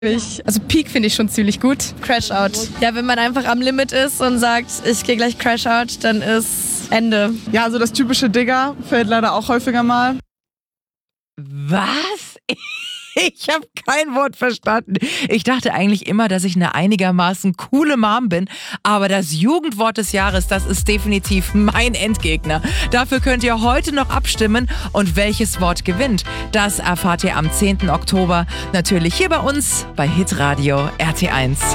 Also Peak finde ich schon ziemlich gut. Crash Out. Ja, wenn man einfach am Limit ist und sagt, ich gehe gleich Crash Out, dann ist Ende. Ja, also das typische Digger fällt leider auch häufiger mal. Was? Ich habe kein Wort verstanden. Ich dachte eigentlich immer, dass ich eine einigermaßen coole Mom bin, aber das Jugendwort des Jahres, das ist definitiv mein Endgegner. Dafür könnt ihr heute noch abstimmen und welches Wort gewinnt, das erfahrt ihr am 10. Oktober natürlich hier bei uns bei Hitradio RT1.